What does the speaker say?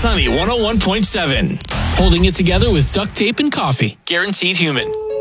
Sunny 101.7. Holding it together with duct tape and coffee. Guaranteed human.